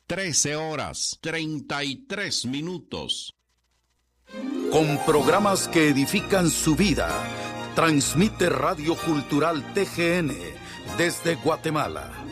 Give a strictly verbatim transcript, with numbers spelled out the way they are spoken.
trece horas, treinta y tres minutos. Con programas que edifican su vida, transmite Radio Cultural T G N desde Guatemala.